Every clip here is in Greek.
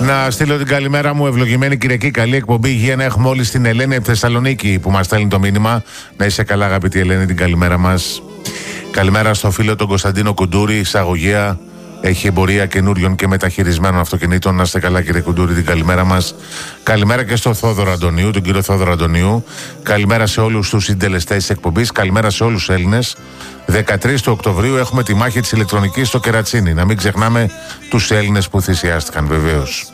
Να στείλω την καλημέρα μου, ευλογημένη Κυριακή, καλή εκπομπή, υγεία να έχουμε όλοι στην Ελένη από Θεσσαλονίκη που μας στέλνει το μήνυμα. Να είσαι καλά, αγαπητή Ελένη, την καλημέρα μας. Καλημέρα στο φίλο τον Κωνσταντίνο Κουντούρη, εισαγωγέα. Έχει εμπορία καινούριων και μεταχειρισμένων αυτοκινήτων. Να είστε καλά, κύριε Κουντούρη, την καλημέρα μας. Καλημέρα και στο Θόδωρο Αντωνίου, τον κύριο Θόδωρο Αντωνίου. Καλημέρα σε όλους τους συντελεστές της εκπομπής. Καλημέρα σε όλους τους Έλληνες. 13 του Οκτωβρίου έχουμε τη μάχη της ηλεκτρονικής στο Κερατσίνι. Να μην ξεχνάμε τους Έλληνες που θυσιάστηκαν, βεβαίως.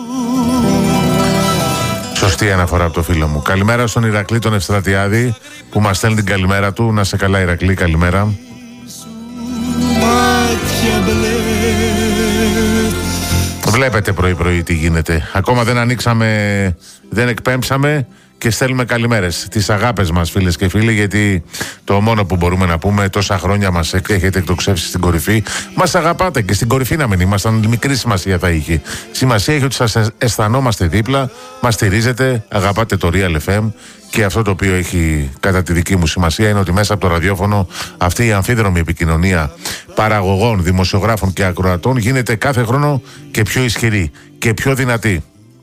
Σωστή αναφορά από το φίλο μου. Καλημέρα στον Ηρακλή τον Ευστρατιάδη που μας στέλνει την καλημέρα του. Να σε καλά, Ηρακλή, καλημέρα. Βλέπετε πρωί-πρωί τι γίνεται. Ακόμα δεν ανοίξαμε, δεν εκπέμψαμε και στέλνουμε καλημέρες. Τις αγάπες μας, φίλες και φίλοι, γιατί το μόνο που μπορούμε να πούμε, τόσα χρόνια μας έχετε εκτοξεύσει στην κορυφή. Μας αγαπάτε και στην κορυφή να μην ήμασταν, μικρή σημασία θα είχε. Σημασία έχει ότι σας αισθανόμαστε δίπλα, μας στηρίζετε, αγαπάτε το Real FM. Και αυτό το οποίο έχει κατά τη δική μου σημασία είναι ότι μέσα από το ραδιόφωνο αυτή η αμφίδρομη επικοινωνία παραγωγών, δημοσιογράφων και ακροατών γίνεται κάθε χρόνο και πιο ισχυρή και πιο δυνατή.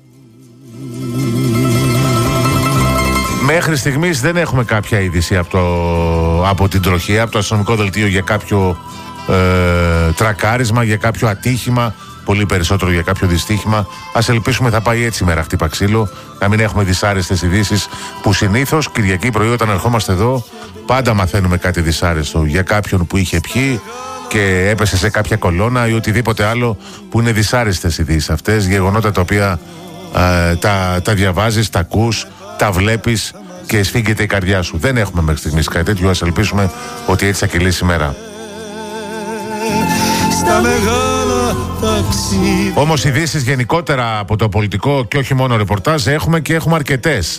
Μέχρι στιγμής δεν έχουμε κάποια είδηση από την τροχία, από το αστυνομικό δελτίο για κάποιο τρακάρισμα, για κάποιο ατύχημα, πολύ περισσότερο για κάποιο δυστύχημα. Ας ελπίσουμε θα πάει έτσι η μέρα χτύπα ξύλο, να μην έχουμε δυσάρεστες ειδήσεις που συνήθως Κυριακή πρωί όταν ερχόμαστε εδώ πάντα μαθαίνουμε κάτι δυσάρεστο για κάποιον που είχε πιει και έπεσε σε κάποια κολόνα ή οτιδήποτε άλλο που είναι δυσάρεστες ειδήσεις αυτές, γεγονότα τα οποία τα διαβάζεις, τα ακούς, τα βλέπεις και σφίγγεται η καρδιά σου. Δεν έχουμε μέχρι στιγμής κάτι τέτοιο, ας ελπίσουμε ότι έτσι θα κυλήσει η μέρα. Όμως ειδήσεις γενικότερα από το πολιτικό και όχι μόνο ρεπορτάζ έχουμε και έχουμε αρκετές.